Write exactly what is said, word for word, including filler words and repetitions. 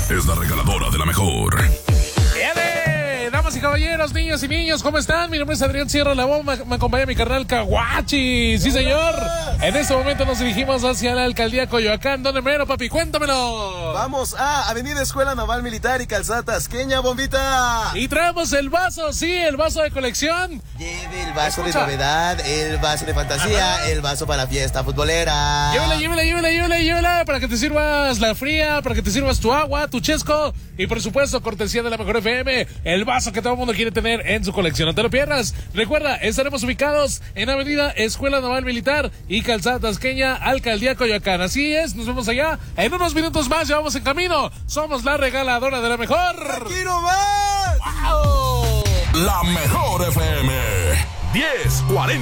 es la regaladora de la mejor. ¡Ele! Damas y caballeros, niños y niños, ¿cómo están? Mi nombre es Adrián Sierra La Bomba, me acompaña mi carnal Caguachi. Sí, señor. En este momento nos dirigimos hacia la alcaldía Coyoacán. ¿Dónde mero, papi? Cuéntamelo. Vamos a Avenida Escuela Naval Militar y Calzada Tasqueña, Bombita. Y traemos el vaso, sí, el vaso de colección. Lleve el vaso Escucha. de novedad, el vaso de fantasía, Ajá. el vaso para fiesta futbolera. Llévela, llévela, llévela, llévela, llévela para que te sirvas la fría, para que te sirvas tu agua, tu chesco y por supuesto, cortesía de la mejor F M, el vaso que todo el mundo quiere tener en su colección. No te lo pierdas. Recuerda, estaremos ubicados en Avenida Escuela Naval Militar y Calzada Tasqueña, Alcaldía Coyoacán. Así es, nos vemos allá. En unos minutos más ya vamos en camino. Somos la regaladora de la mejor. ¡Aquí nomás! ¡Wow! La mejor F M diez cuarenta.